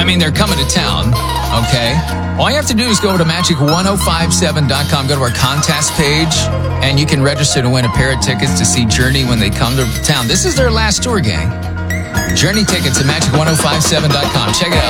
mean, they're coming to town, okay? All you have to do is go to magic1057.com, go to our contest page, and you can register to win a pair of tickets to see Journey when they come to town. This is their last tour, gang. Journey tickets at magic1057.com. Check it out.